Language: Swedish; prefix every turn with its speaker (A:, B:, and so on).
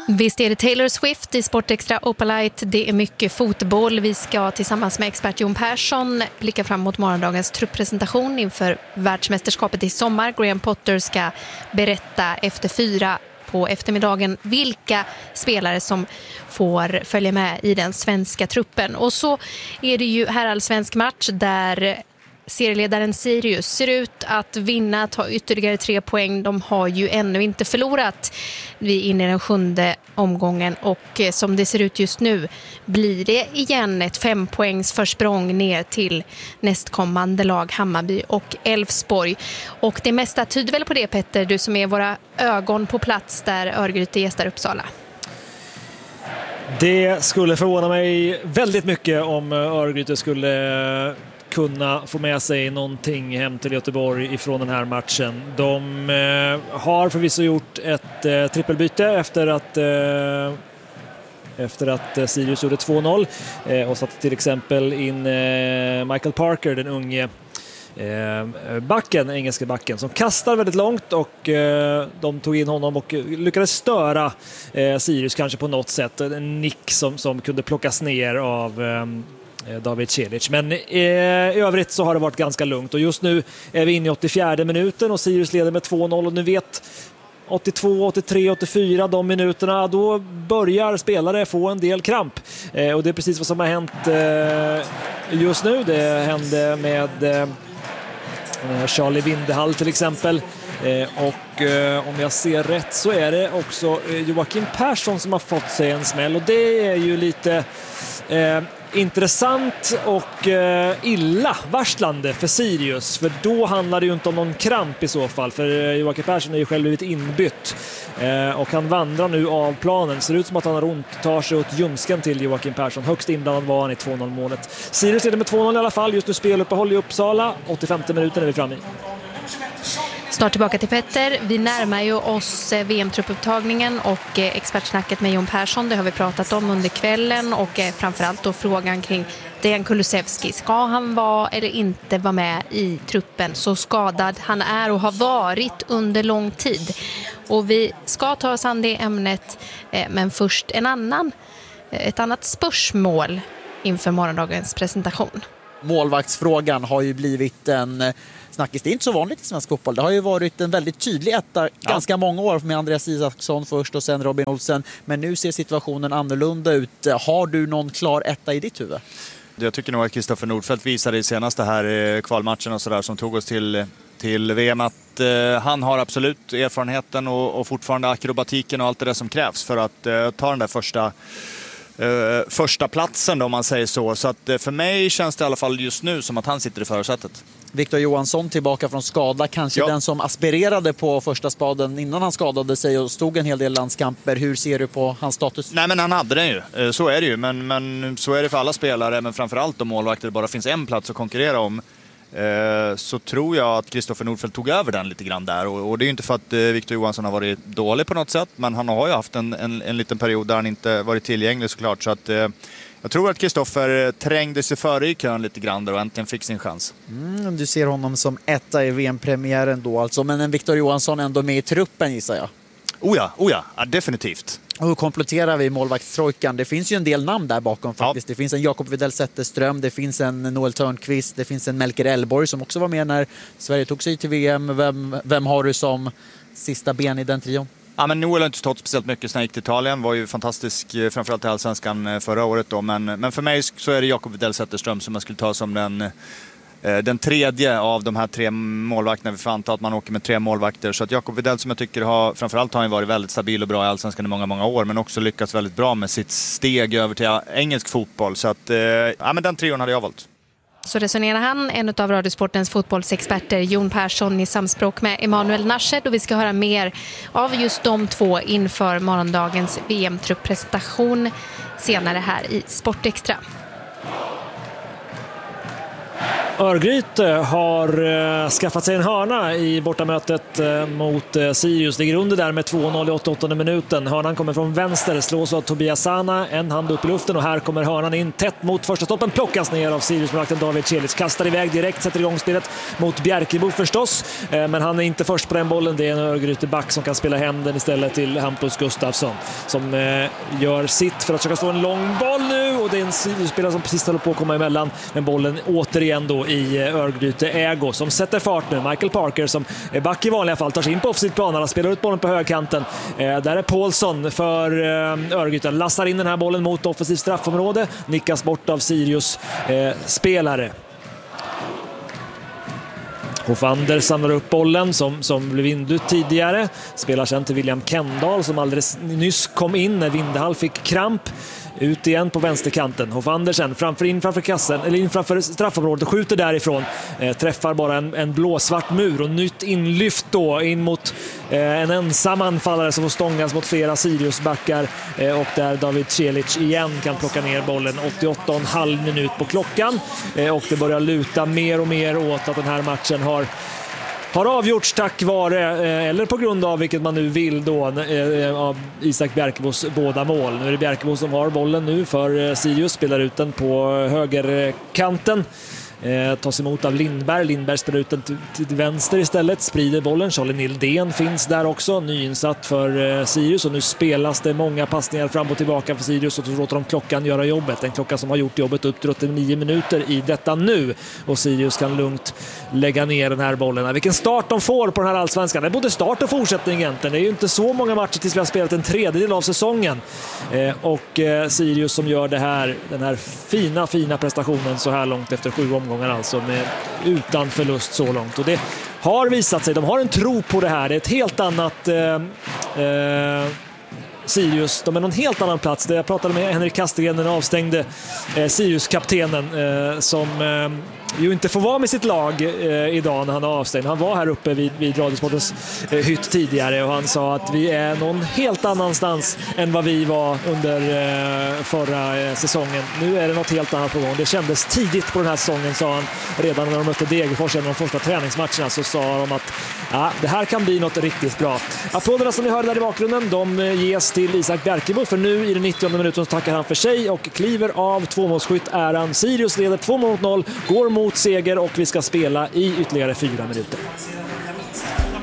A: Visst är det Taylor Swift i Sportextra Opalite. Det är mycket fotboll. Vi ska tillsammans med expert Jon Persson blicka fram mot morgondagens trupppresentation inför världsmästerskapet i sommar. Graham Potter ska berätta efter 4 på eftermiddagen vilka spelare som får följa med i den svenska truppen. Och så är det ju herrallsvensk match där serieledaren Sirius ser ut att vinna, ta ytterligare 3 poäng. De har ju ännu inte förlorat. Vi är inne i den 7:e omgången och som det ser ut just nu blir det igen ett 5 poängs försprång ner till nästkommande lag Hammarby och Elfsborg. Och det mesta tyder väl på det, Petter, du som är våra ögon på plats där Örgryte gästar Uppsala.
B: Det skulle förvåna mig väldigt mycket om Örgryte skulle kunna få med sig någonting hem till Göteborg ifrån den här matchen. De har förvisso gjort ett trippelbyte efter att Sirius gjorde 2-0 och satte till exempel in Michael Parker, den unge backen, engelska backen, som kastar väldigt långt, och de tog in honom och lyckades störa Sirius kanske på något sätt. En nick som kunde plockas ner av David Celic. Men i övrigt så har det varit ganska lugnt, och just nu är vi inne i 84:e minuten och Sirius leder med 2-0, och nu vet 82, 83, 84, de minuterna, då börjar spelare få en del kramp. Och det är precis vad som har hänt just nu. Det hände med Charlie Windehall till exempel. Och om jag ser rätt så är det också Joakim Persson som har fått sig en smäll, och det är ju lite intressant och illavarslande för Sirius, för då handlar det ju inte om någon kramp i så fall, för Joakim Persson är ju själv blivit inbytt och han vandrar nu av planen. Ser ut som att han har ont, tar sig åt ljumsken till Joakim Persson. Högst inblandad var han i 2-0-målet. Sirius leder med 2-0 i alla fall. Just nu speluppehåll i Uppsala. 85:e minuten är vi framme i.
A: Snart tillbaka till Petter. Vi närmar ju oss VM-truppupptagningen och expertsnacket med Jon Persson. Det har vi pratat om under kvällen, och framförallt då frågan kring Dejan Kulusevski. Ska han vara eller inte vara med i truppen, så skadad han är och har varit under lång tid? Och vi ska ta oss an det ämnet, men först ett annat spörsmål inför morgondagens presentation.
C: Målvaktsfrågan har ju blivit en snackis. Det är inte så vanligt i svensk fotboll. Det har ju varit en väldigt tydlig etta ganska många år med Andreas Isaksson först och sen Robin Olsen. Men nu ser situationen annorlunda ut. Har du någon klar etta i ditt huvud?
D: Jag tycker nog att Kristoffer Nordfeldt visade i senaste här kvalmatchen och sådär som tog oss till VM att han har absolut erfarenheten och fortfarande akrobatiken och allt det där som krävs för att ta den där första platsen då, om man säger så. Så att för mig känns det i alla fall just nu som att han sitter i förarsätet.
C: Victor Johansson tillbaka från skada, kanske den som aspirerade på första spaden innan han skadade sig och stod en hel del landskamper. Hur ser du på hans status?
D: Nej, men han hade den ju, så är det ju, men så är det för alla spelare, men framförallt om målvakter det bara finns en plats att konkurrera om, så tror jag att Kristoffer Nordfeldt tog över den lite grann där, och det är ju inte för att Victor Johansson har varit dålig på något sätt, men han har ju haft en liten period där han inte varit tillgänglig såklart, så att jag tror att Kristoffer trängde sig före i kön lite grann där och äntligen fick sin chans.
C: Du ser honom som etta i VM-premiären då alltså, men en Victor Johansson ändå med i truppen gissar jag.
D: Oh ja, definitivt.
C: Och hur kompletterar vi målvaktstrojkan? Det finns ju en del namn där bakom faktiskt. Ja. Det finns en Jakob Widell Zetterström, det finns en Noel Törnqvist, det finns en Melker Elborg som också var med när Sverige tog sig till VM. Vem har du som sista ben i den trion?
D: Ja, men Noel har inte stått speciellt mycket sen han gick till Italien. Var ju fantastisk, framförallt i Allsvenskan förra året då. Men för mig så är det Jakob Widell Zetterström som jag skulle ta som den tredje av de här 3 målvakterna. Vi får anta att man åker med 3 målvakter. Så att Jakob Widell, som jag tycker framförallt har han varit väldigt stabil och bra i Allsvenskan i många år. Men också lyckats väldigt bra med sitt steg över till engelsk fotboll. Så att, men den trion hade jag valt.
A: Så resonerar han, en av Radiosportens fotbollsexperter, Jon Persson, i samspråk med Emanuel Nashed. Och vi ska höra mer av just de två inför morgondagens VM-trupppresentation senare här i Sportextra.
B: Örgryte har skaffat sig en hörna i bortamötet mot Sirius. Ligger under där med 2-0 i 88 minuten. Hörnan kommer från vänster, slås av Tobias Sana, en hand upp i luften och här kommer hörnan in tätt mot första stoppen. Plockas ner av Sirius-målvakten David Celic. Kastar iväg direkt, sätter igång spelet mot Bjerkebo förstås. Men han är inte först på den bollen. Det är en Örgryte-back som kan spela hem den istället till Hampus Gustafsson som gör sitt för att försöka slå en lång boll nu. Och det är en Sirius-spelare som precis håller på att komma emellan. Men bollen återigen då i Örgryte ägo som sätter fart nu. Michael Parker som är back i vanliga fall tar sig in på offside planen, spelar ut bollen på högkanten. Där är Paulsson för Örgryte. Lassar in den här bollen mot offensivt straffområde. Nickas bort av Sirius spelare. Hofander samlar upp bollen som blev inbytt tidigare. Spelar sen till William Kendall som alldeles nyss kom in när Vindehall fick kramp. Ut igen på vänsterkanten. Hofander sen framför straffområdet, skjuter därifrån. Träffar bara en blåsvart mur och nytt inlyft då in mot en ensam anfallare som får stångas mot flera Sirius-backar. Och där David Celic igen kan plocka ner bollen. 88,5 minut på klockan. Och det börjar luta mer och mer åt att den här matchen har avgjorts tack vare, eller på grund av vilket man nu vill då, av Isak Bjerkebos båda mål. Nu är det Bjerkebo som har bollen nu för Sirius, spelar ut den på högerkanten. Tas emot av Lindberg. Lindberg spelar ut den till vänster istället. Sprider bollen. Charlie Nildén finns där också. Nyinsatt för Sirius. Och nu spelas det många passningar fram och tillbaka för Sirius. Och så låter de klockan göra jobbet. En klocka som har gjort jobbet upp till 89 minuter i detta nu. Och Sirius kan lugnt lägga ner den här bollen. Vilken start de får på den här allsvenskan. Det är både start och fortsättning egentligen. Det är ju inte så många matcher tills vi har spelat en tredjedel av säsongen. Och Sirius som gör den här fina prestationen så här långt efter 7 omgångar alltså utan förlust så långt. Och det har visat sig, de har en tro på det här. Det är ett helt annat Sirius, de är någon helt annan plats. Jag pratade med Henrik Kastegren, den avstängde Sirius-kaptenen som ju inte får vara med sitt lag idag när han är avstängd. Han var här uppe vid Radiosportens hytt tidigare och han sa att vi är någon helt annanstans än vad vi var under förra säsongen. Nu är det något helt annat på gång. Det kändes tidigt på den här säsongen, sa han. Redan när de mötte Degerfors i de första träningsmatcherna så sa de att det här kan bli något riktigt bra. Applåderna som ni hörde där i bakgrunden, de ges till Isak Bjerkebo, för nu i den 90:e minuten så tackar han för sig och kliver av tvåmålsskytt-äran. Sirius leder 2-0, går mot seger och vi ska spela i ytterligare 4 minuter.